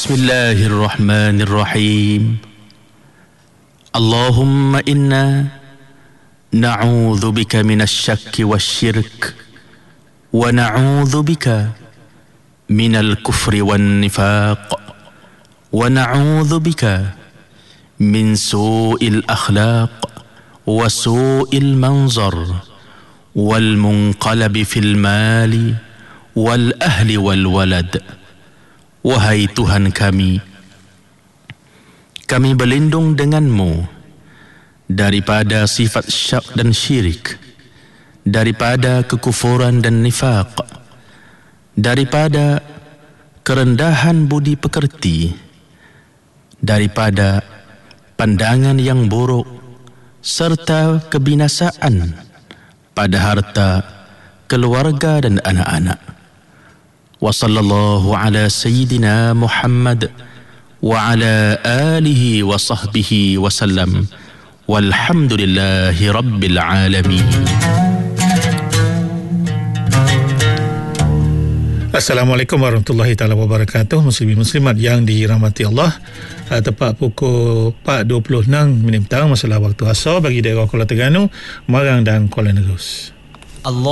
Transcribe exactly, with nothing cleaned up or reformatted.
Bismillahirrahmanirrahim. Allahumma inna na'udzu bika minasy-syakki wasyirk wa na'udzu bika minal kufri wan nifaq wa na'udzu bika min su'il akhlaq wa su'il manzar wal munqalabi fil mali wal ahli wal walad. Wahai Tuhan kami, kami berlindung denganmu daripada sifat syak dan syirik, daripada kekufuran dan nifaq, daripada kerendahan budi pekerti, daripada pandangan yang buruk, serta kebinasaan pada harta, keluarga dan anak-anak. Wa sallallahu ala sayyidina Muhammad wa ala alihi wa sahbihi wa sallam. Walhamdulillahi rabbil alamin. Assalamualaikum warahmatullahi taala wabarakatuh. Muslimin muslimat yang dirahmati Allah, tepat pukul empat dua puluh enam minit petang masalah waktu asar bagi daerah Kuala Terengganu, Marang dan Kuala Negus. Allah